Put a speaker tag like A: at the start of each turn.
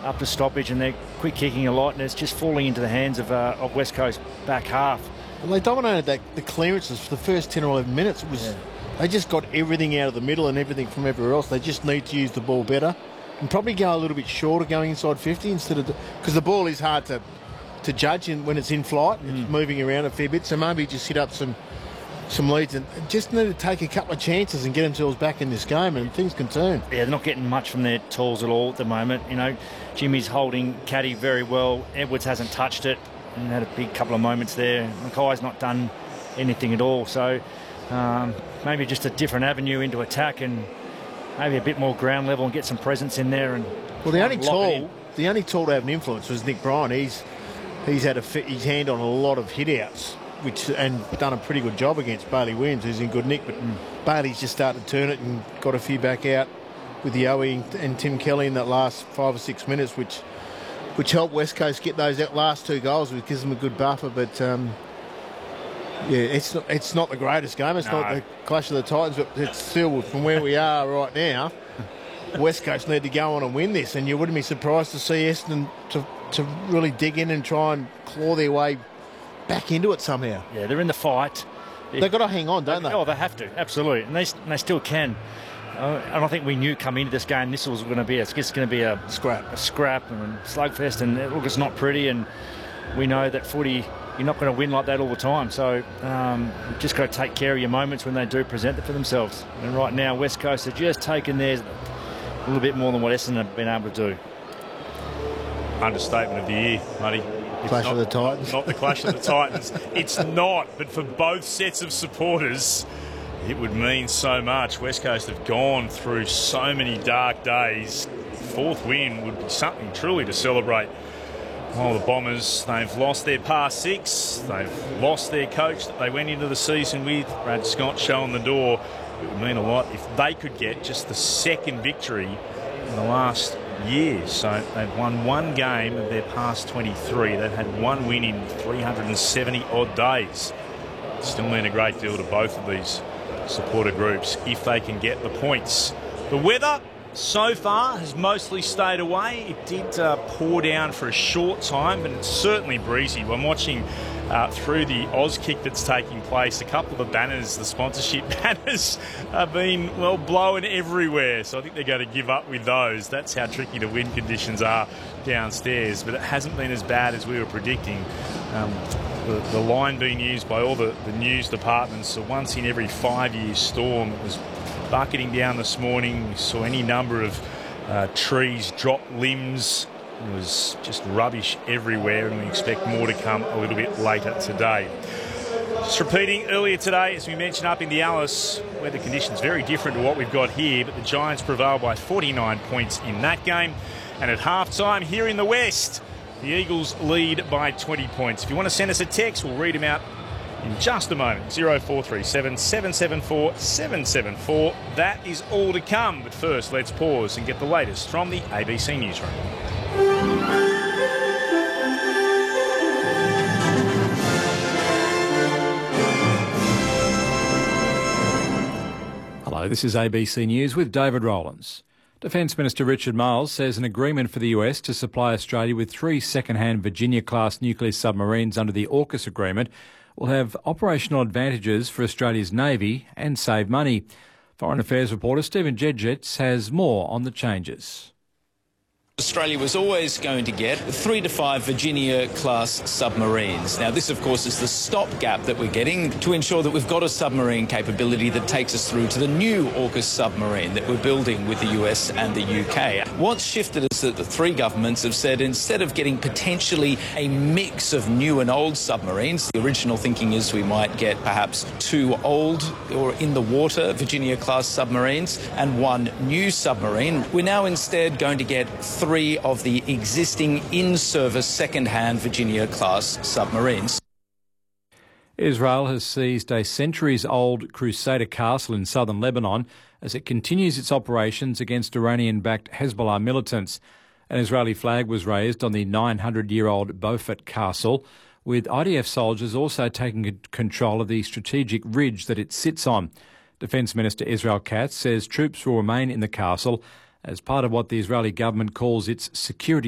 A: up to stoppage, and they're quick kicking a lot, and it's just falling into the hands of West Coast back half.
B: And they dominated the clearances for the first 10 or 11 minutes. It was They just got everything out of the middle and everything from everywhere else. They just need to use the ball better and probably go a little bit shorter going inside 50 instead of... Because the ball is hard to judge when it's in flight. It's moving around a fair bit. So maybe just hit up some leads and just need to take a couple of chances and get themselves back in this game, and things can turn.
A: Yeah, they're not getting much from their tools at all at the moment. You know, Jimmy's holding Caddy very well. Edwards hasn't touched it and had a big couple of moments there. Mackay's not done anything at all. So maybe just a different avenue into attack and maybe a bit more ground level and get some presence in there. And
B: well, the only tall to have an influence was Nick Bryan. He's had his hand on a lot of hit-outs, and done a pretty good job against Bailey Williams, who's in good nick. But Bailey's just started to turn it and got a few back out with Yowie and Tim Kelly in that last 5 or 6 minutes, which helped West Coast get those last 2 goals, which gives them a good buffer. But it's not the greatest game. It's not the clash of the Titans, but it's still, from where we are right now, West Coast need to go on and win this, and you wouldn't be surprised to see Essendon to really dig in and try and claw their way back into it somehow.
A: Yeah, they're in the fight.
B: They've got to hang on, don't they?
A: Oh, they have to, absolutely, and they still can. And I think we knew coming into this game this was going to be a scrap and slugfest, and look, it's not pretty, and we know that footy, you're not going to win like that all the time. So you've just got to take care of your moments when they do present it for themselves. And right now, West Coast have just taken theirs a little bit more than what Essendon have been able to do.
C: Understatement of the year, Muddy.
B: Clash of the Titans.
C: Not the clash of the Titans. It's not, but for both sets of supporters, it would mean so much. West Coast have gone through so many dark days. 4th win would be something truly to celebrate. Oh, the Bombers, they've lost their past 6. They've lost their coach that they went into the season with, Brad Scott, showing the door. It would mean a lot if they could get just the 2nd victory in the last year. So they've won 1 game of their past 23. They've had 1 win in 370 odd days. Still mean a great deal to both of these supporter groups if they can get the points. The weather so far has mostly stayed away. It did pour down for a short time, but it's certainly breezy. I'm watching through the Auskick that's taking place. A couple of the banners, the sponsorship banners, have been, well, blowing everywhere. So I think they're going to give up with those. That's how tricky the wind conditions are downstairs. But it hasn't been as bad as we were predicting. The line being used by all the news departments, so once in every 5-year storm, it was bucketing down this morning. We saw any number of trees drop limbs. It was just rubbish everywhere, and we expect more to come a little bit later today. Just repeating, earlier today, as we mentioned up in the Alice, weather conditions very different to what we've got here, but the Giants prevailed by 49 points in that game. And at halftime here in the West, the Eagles lead by 20 points. If you want to send us a text, we'll read them out in just a moment. 0437 774 774. That is all to come. But first, let's pause and get the latest from the ABC Newsroom.
D: Hello, this is ABC News with David Rowlands. Defence Minister Richard Marles says an agreement for the US to supply Australia with 3 second-hand Virginia-class nuclear submarines under the AUKUS agreement will have operational advantages for Australia's Navy and save money. Foreign Affairs reporter Stephen Jedgetz has more on the changes.
E: Australia was always going to get 3 to 5 Virginia-class submarines. Now, this, of course, is the stopgap that we're getting to ensure that we've got a submarine capability that takes us through to the new AUKUS submarine that we're building with the US and the UK. What's shifted is that the 3 governments have said instead of getting potentially a mix of new and old submarines, the original thinking is we might get perhaps 2 old or in-the-water Virginia-class submarines and 1 new submarine. We're now instead going to get 3 of the existing in-service second-hand Virginia-class submarines.
D: Israel has seized a centuries-old Crusader castle in southern Lebanon as it continues its operations against Iranian-backed Hezbollah militants. An Israeli flag was raised on the 900-year-old Beaufort castle, with IDF soldiers also taking control of the strategic ridge that it sits on. Defence Minister Israel Katz says troops will remain in the castle as part of what the Israeli government calls its security